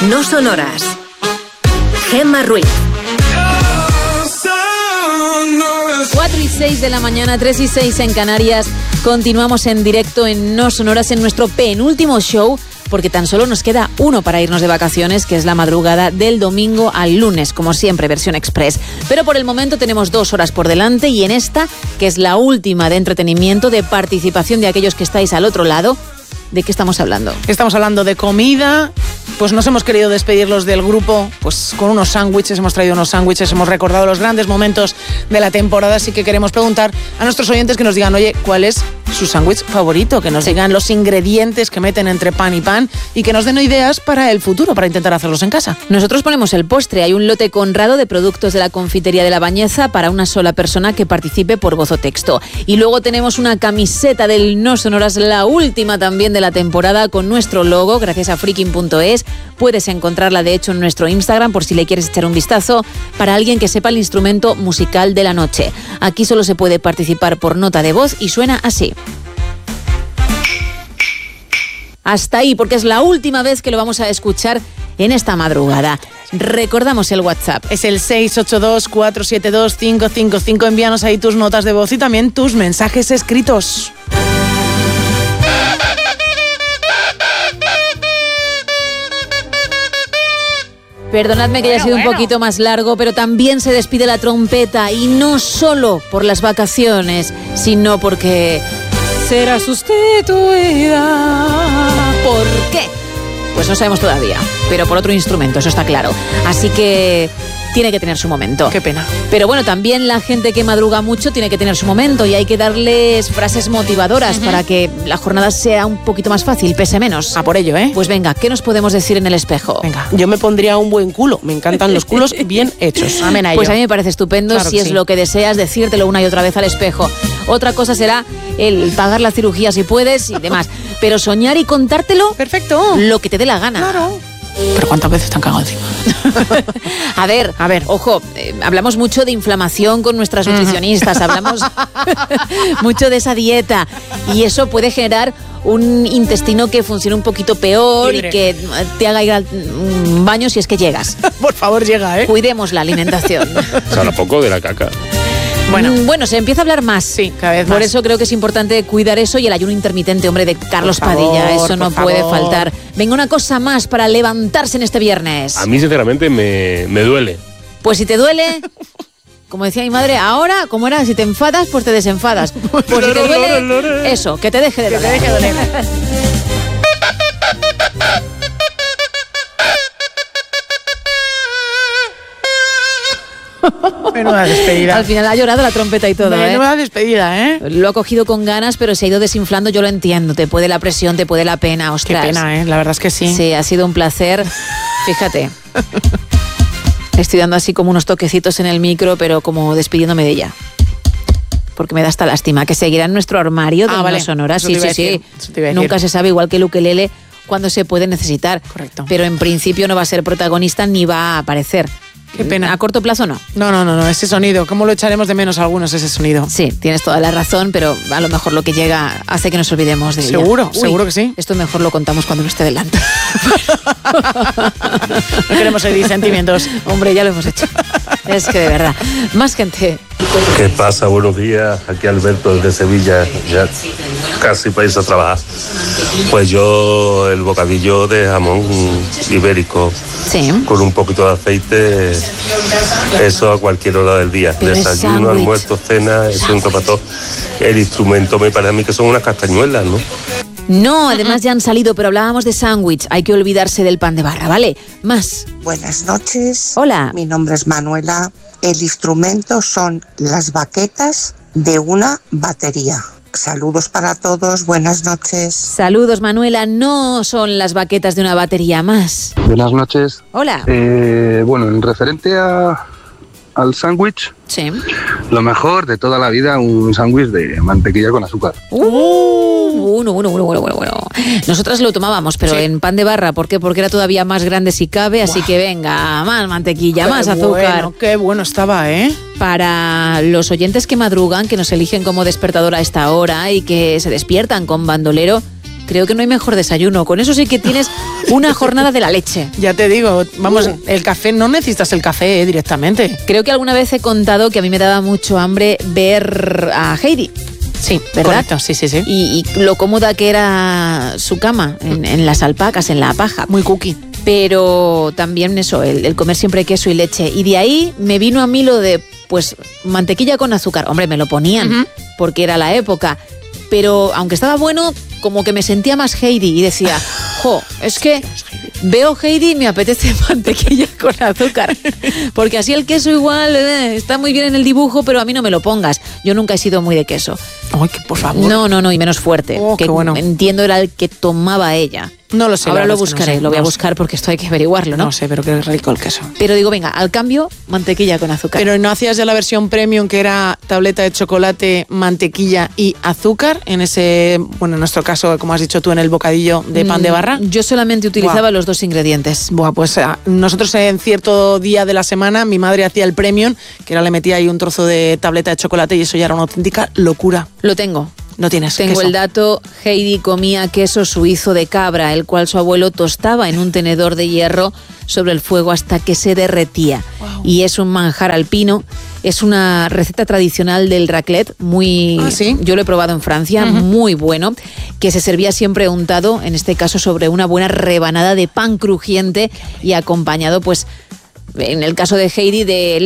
No Sonoras. Gemma Ruiz. 4:06 de la mañana, 3:06 en Canarias. Continuamos en directo en No Sonoras en nuestro penúltimo show, porque tan solo nos queda uno para irnos de vacaciones, que es la madrugada del domingo al lunes, como siempre, versión express. Pero por el momento tenemos 2 horas por delante, y en esta, que es la última de entretenimiento, de participación de aquellos que estáis al otro lado, ¿de qué estamos hablando? Estamos hablando de comida. Pues nos hemos querido despedirlos del grupo pues con unos sándwiches, hemos traído unos sándwiches, hemos recordado los grandes momentos de la temporada, así que queremos preguntar a nuestros oyentes que nos digan, oye, ¿cuál es su sándwich favorito? Que nos digan los ingredientes que meten entre pan y pan y que nos den ideas para el futuro, para intentar hacerlos en casa. Nosotros ponemos el postre. Hay un lote conrado de productos de la confitería de La Bañeza para una sola persona que participe por voz o texto. Y luego tenemos una camiseta del No Sonoras, la última también de la temporada, con nuestro logo, gracias a freaking.es. Puedes encontrarla, de hecho, en nuestro Instagram, por si le quieres echar un vistazo, para alguien que sepa el instrumento musical de la noche. Aquí solo se puede participar por nota de voz y suena así. Hasta ahí, porque es la última vez que lo vamos a escuchar en esta madrugada. Recordamos el WhatsApp. Es el 682-472-555. Envíanos ahí tus notas de voz y también tus mensajes escritos. Perdonadme que haya sido un poquito más largo, pero también se despide la trompeta, y no solo por las vacaciones, sino porque será sustituida. ¿Por qué? Pues no sabemos todavía, pero por otro instrumento, eso está claro. Así que tiene que tener su momento. Qué pena. Pero bueno, también la gente que madruga mucho tiene que tener su momento, y hay que darles frases motivadoras para que la jornada sea un poquito más fácil, pese menos. A por ello, ¿eh? Pues venga, ¿qué nos podemos decir en el espejo? Venga, yo me pondría un buen culo. Me encantan los culos bien hechos. Amén a ello. Pues a mí me parece estupendo, claro, si es lo que deseas, decírtelo una y otra vez al espejo. Otra cosa será el pagar la cirugía si puedes y demás. Pero soñar y contártelo, perfecto, lo que te dé la gana. Claro. Pero ¿cuántas veces te han cagado encima? A ver, ojo, hablamos mucho de inflamación con nuestras nutricionistas, hablamos mucho de esa dieta, y eso puede generar un intestino que funcione un poquito peor, libre, y que te haga ir al baño si es que llegas. Por favor, llega, ¿eh? Cuidemos la alimentación. Se habla poco de la caca. Bueno, se empieza a hablar más. Sí, cada vez más. Por eso creo que es importante cuidar eso, y el ayuno intermitente, hombre, de Carlos Padilla. Eso no puede faltar. Venga, una cosa más para levantarse en este viernes. A mí, sinceramente, me duele. Pues si te duele, como decía mi madre, ahora, ¿cómo era? Si te enfadas, pues te desenfadas. Pues si te duele, eso, que te deje de doler. Que te deje de doler. Menuda despedida. Al final ha llorado la trompeta y todo, Menuda despedida, ¿eh? Lo ha cogido con ganas, pero se ha ido desinflando, yo lo entiendo. Te puede la presión, te puede la pena, ostras. Qué pena, ¿eh? La verdad es que sí. Sí, ha sido un placer. Fíjate. Estoy dando así como unos toquecitos en el micro, pero como despidiéndome de ella. Porque me da esta lástima, que seguirá en nuestro armario de No Sonoras. Sí. Nunca se sabe, igual que el ukelele, cuándo se puede necesitar. Correcto. Pero en principio no va a ser protagonista ni va a aparecer. Qué pena. ¿A corto plazo no? No, ese sonido. ¿Cómo lo echaremos de menos a algunos, ese sonido? Sí, tienes toda la razón, pero a lo mejor lo que llega hace que nos olvidemos de ella. Seguro que sí. Esto mejor lo contamos cuando no esté delante. No queremos herir sentimientos. Hombre, ya lo hemos hecho. Es que de verdad. Más gente. ¿Qué pasa? Buenos días. Aquí Alberto desde Sevilla. Ya casi para irse a trabajar. Pues yo el bocadillo de jamón ibérico, sí, con un poquito de aceite, eso a cualquier hora del día. Pero desayuno, almuerzo, cena, eso un todo. El instrumento me parece a mí que son unas castañuelas, ¿no? No, además ya han salido, pero hablábamos de sándwich. Hay que olvidarse del pan de barra, ¿vale? Más. Buenas noches. Hola. Mi nombre es Manuela. El instrumento son las baquetas de una batería. Saludos para todos, buenas noches. Saludos, Manuela. No son las baquetas de una batería, más. Buenas noches. Hola. Bueno, en referente al sándwich, sí, lo mejor de toda la vida, un sándwich de mantequilla con azúcar. Bueno. Nosotras lo tomábamos, pero sí, en pan de barra. ¿Por qué? Porque era todavía más grande si cabe, así que venga, más mantequilla, más azúcar. Qué bueno estaba, ¿eh? Para los oyentes que madrugan, que nos eligen como despertador a esta hora y que se despiertan con bandolero, creo que no hay mejor desayuno. Con eso sí que tienes una jornada de la leche. Ya te digo, vamos, el café, no necesitas el café directamente. Creo que alguna vez he contado que a mí me daba mucho hambre ver a Heidi. Sí, ¿verdad? correcto, sí. Y lo cómoda que era su cama en las alpacas, en la paja. Muy cookie. Pero también eso, el comer siempre queso y leche. Y de ahí me vino a mí lo de, pues, mantequilla con azúcar. Hombre, me lo ponían, porque era la época. Pero aunque estaba bueno, como que me sentía más Heidi y decía, es que veo Heidi y me apetece mantequilla con azúcar. Porque así el queso igual está muy bien en el dibujo, pero a mí no me lo pongas. Yo nunca he sido muy de queso. Ay, que por favor. No, y menos fuerte. Oh, que qué bueno. Entiendo era el que tomaba ella. No lo sé. Ahora lo buscaré, lo voy a buscar porque esto hay que averiguarlo, ¿no? No sé, pero qué rico el queso. Pero digo, venga, al cambio, mantequilla con azúcar. Pero ¿no hacías ya la versión premium que era tableta de chocolate, mantequilla y azúcar? En ese, bueno, en nuestro caso, como has dicho tú, en el bocadillo de pan de barra. Yo solamente utilizaba los 2 ingredientes. Pues nosotros en cierto día de la semana, mi madre hacía el premium, que era le metía ahí un trozo de tableta de chocolate y eso ya era una auténtica locura. Lo tengo. No tienes Tengo queso. el dato, Heidi comía queso suizo de cabra, el cual su abuelo tostaba en un tenedor de hierro sobre el fuego hasta que se derretía. Wow. Y es un manjar alpino, es una receta tradicional del raclette, muy... ¿Ah, sí? Yo lo he probado en Francia, muy bueno, que se servía siempre untado, en este caso sobre una buena rebanada de pan crujiente y acompañado, pues, en el caso de Heidi, de